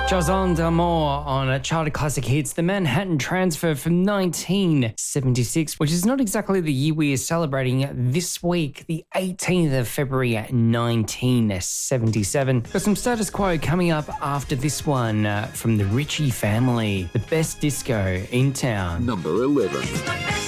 Jason D'Amour on a Chart of Classic Hits, the Manhattan Transfer from 1976, which is not exactly the year we are celebrating this week, the 18th of February 1977. Got some status quo coming up after this one from the Ritchie family, the best disco in town. Number 11.